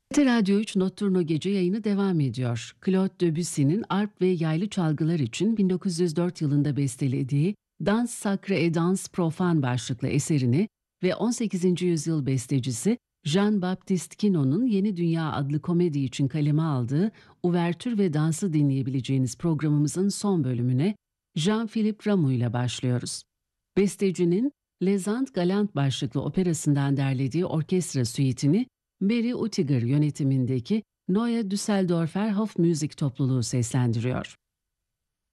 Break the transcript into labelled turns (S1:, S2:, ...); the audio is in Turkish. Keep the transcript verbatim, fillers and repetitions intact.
S1: T R Radyo üç Notturno Gece yayını devam ediyor. Claude Debussy'nin arp ve yaylı çalgılar için bin dokuz yüz dört yılında bestelediği Dans Sacré et Danse Profane başlıklı eserini ve on sekizinci yüzyıl bestecisi Jean-Baptiste Quinot'un Yeni Dünya adlı komedi için kaleme aldığı Uvertür ve Dansı dinleyebileceğiniz programımızın son bölümüne Jean-Philippe Rameau ile başlıyoruz. Bestecinin Les Andes Galantes başlıklı operasından derlediği orkestra süitini Mary Utiger yönetimindeki Neue Düsseldorfer Hofmusik topluluğu seslendiriyor.